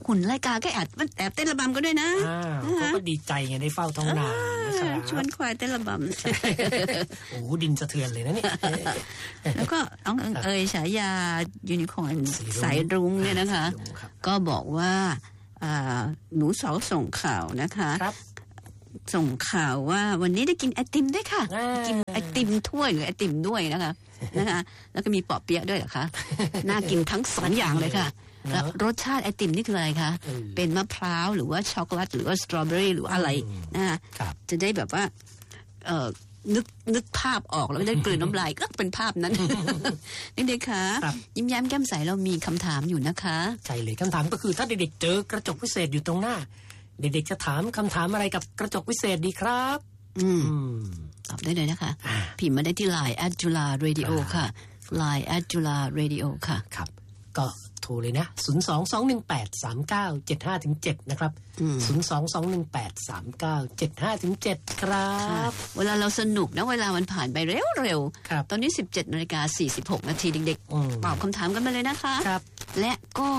หุ่นไล่กาก็แอบเต้นระบำก็ด้วยนะเขาก็ดีใจไงได้เฝ้าท้องนาชวนควายเต้นระบำโอ้ดินสะเทือนเลยนะเนี่ยแล้วก็น้องเอ๋ยฉายายูนิคอร์นสายรุ้งเนี่ยนะคะก็บอกว่าหนูสาวส่งข่าวนะคะส่งข่าวว่าวันนี้ได้กินไอติมด้วยค่ะกินไอติมถ้วยหรือไอติมด้วยนะคะแล้วก็มีปอเปี๊ยะด้วยเหรอคะน่ากินทั้ง2อย่างเลยค่ะแล้วรสชาติไอติมนี่คืออะไรคะเป็นมะพร้าวหรือว่าช็อกโกแลตหรือว่าสตรอเบอรี่หรืออะไรนะคะจะได้แบบว่านึกภาพออกแล้วได้กลืนน้ำลายก็เป็นภาพนั้นนี่เด็กค่ะยิ้มแย้มแก้มใสเรามีคำถามอยู่นะคะใช่เลยคำถามก็คือถ้าเด็กๆเจอกระจกวิเศษอยู่ตรงหน้าเด็กๆจะถามคำถามอะไรกับกระจกวิเศษดีครับตอบได้เลยนะคะพิมพ์มาได้ที่ Line @jularadio ค่ะ Line @jularadio ค่ะครับก็โทรเลยนะ022183975-7นะครับ022183975-7ครับเวลาเราสนุกนะเวลามันผ่านไปเร็วๆตอนนี้ 17:46 นาทีเด็กๆตอบคำถามกันมาเลยนะคะและก็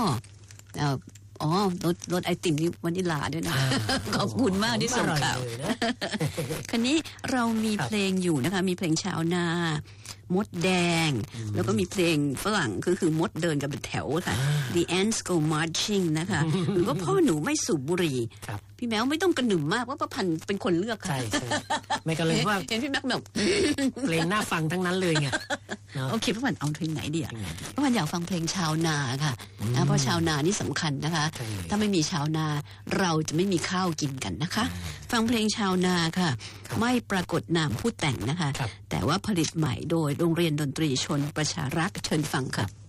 รถไอติมนี่วานิลลาด้วยนะขอบคุณมากที่ส่งข่าวคันนี้เรามีเพลงอยู่นะคะมีเพลงชาวนามดแดงแล้วก็มีเพลงฝรั่งคือมดเดินกันเป็นแถวค่ะ The Ants Go Marching นะคะหรือว่าพ่อหนูไม่สูบบุหรี่พี่แมวไม่ต้องกระหนึ่มมากว่าประพันธ์เป็นคนเลือกค่ะใช่ไม่ก็เลยว่าเห็นพี่แม็กแบบเพลงน่าฟังทั้งนั้นเลยไงโอเคประพันธ์เอาเพลงไหนดีอ่ะประพันธ์อยากฟังเพลงชาวนาค่ะเพราะชาวนานี่สำคัญนะคะถ้าไม่มีชาวนาเราจะไม่มีข้าวกินกันนะคะฟังเพลงชาวนาค่ะไม่ปรากฏนามผู้แต่งนะคะแต่ว่าผลิตใหม่โดยโรงเรียนดนตรีชนประชารักษ์เชิญฟังค่ะ